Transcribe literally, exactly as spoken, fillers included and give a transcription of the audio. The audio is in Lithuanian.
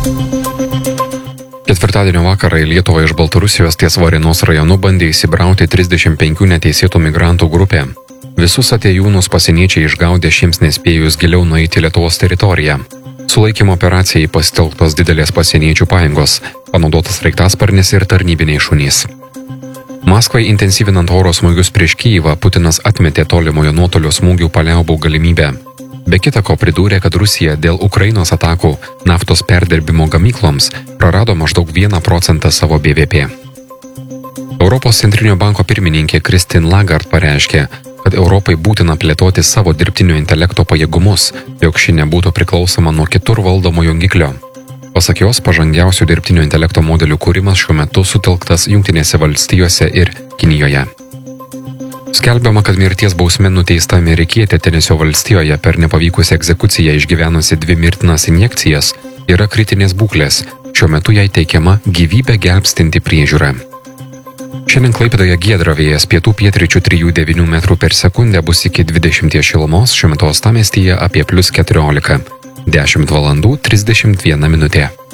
Ketvirtadienio vakarą į Lietuvą iš Baltarusijos ties Varėnos rajonu bandė įsibrauti trisdešimt penkių neteisėtų migrantų grupė. Visus atėjūnus pasieniečiai išgaudė šiems nespėjus giliau nueiti Lietuvos teritoriją. Sulaikymo operacijai pasitelktos didelės pasieniečių pajėgos, panaudotas sraigtasparnis ir tarnybiniai šunys. Maskvai intensyvinant oro smūgius prieš Kyjivą, Putinas atmetė tolimojo nuotolio smūgių paliaubų galimybę. Be kita ko pridūrė, kad Rusija dėl Ukrainos atakų naftos perdirbimo gamykloms prarado maždaug vieną procentą savo B V P. Europos centrinio banko pirmininkė Christine Lagarde pareiškė, kad Europai būtina plėtoti savo dirbtinio intelekto pajėgumus, jog ši nebūtų priklausoma nuo kitur valdomo jungiklio. Pasak jos, pažangiausių dirbtinio intelekto modelių kūrimas šiuo metu sutelktas Jungtinėse valstijose ir Kinijoje. Skelbiama, kad mirties bausme nuteista amerikietė Tenesio valstijoje per nepavykusią egzekuciją išgyvenusi dvi mirtinas injekcijas yra kritinės būklės, šiuo metu jai teikiama gyvybę gelbstinti priežiūra. Šiandien Klaipėdoje giedra, vėjas pietų pietryčių trijų devynių metrų per sekundę bus iki dvidešimties šilumos, šiuo metu uostamiestyje apie plius keturiolika. dešimt valandų trisdešimt viena minutė.